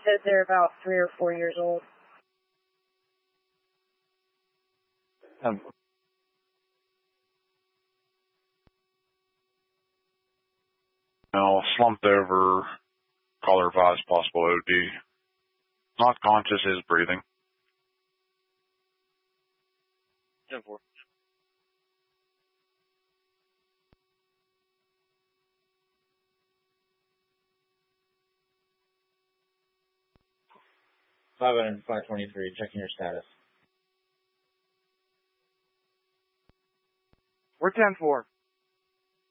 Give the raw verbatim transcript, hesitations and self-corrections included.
said they're about three or four years old. Um, Now, slumped over, caller advised possible O D. Not conscious, is breathing. ten four. five and five twenty-three, checking your status. We're ten four.